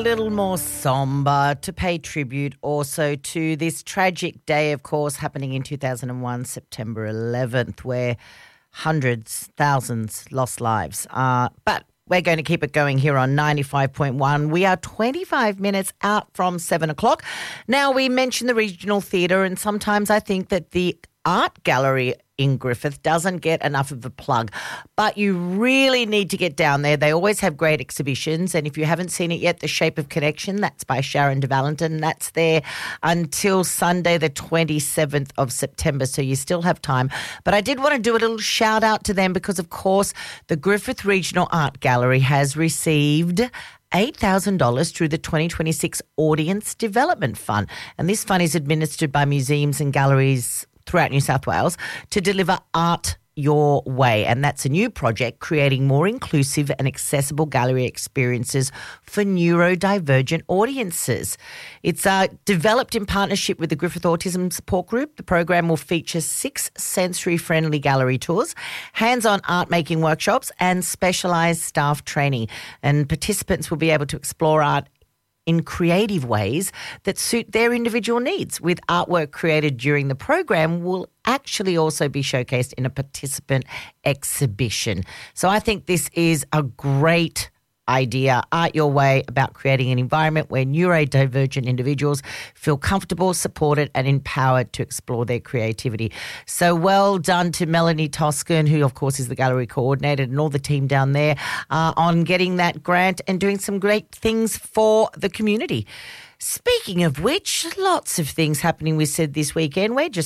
A little more sombre to pay tribute also to this tragic day, of course, happening in 2001, September 11th, where hundreds, thousands lost lives. But we're going to keep it going here on 95.1. We are 25 minutes out from 7 o'clock. Now, we mentioned the Regional Theatre, and sometimes I think that the art gallery in Griffith doesn't get enough of a plug, but you really need to get down there. They always have great exhibitions, and if you haven't seen it yet, The Shape of Connection, that's by Sharon de Valentin. That's there until Sunday the 27th of September, so you still have time. But I did want to do a little shout out to them because, of course, the Griffith Regional Art Gallery has received $8,000 through the 2026 Audience Development Fund, and this fund is administered by museums and galleries throughout New South Wales to deliver art your way. And that's a new project creating more inclusive and accessible gallery experiences for neurodivergent audiences. It's developed in partnership with the Griffith Autism Support Group. The program will feature 6 sensory-friendly gallery tours, hands-on art-making workshops and specialised staff training. And participants will be able to explore art in creative ways that suit their individual needs, with artwork created during the program will actually also be showcased in a participant exhibition. So I think this is a great idea, Art Your Way, about creating an environment where neurodivergent individuals feel comfortable, supported and empowered to explore their creativity. So well done to Melanie Toscan, who of course is the gallery coordinator, and all the team down there on getting that grant and doing some great things for the community. Speaking of which, lots of things happening, we said, this weekend. We're just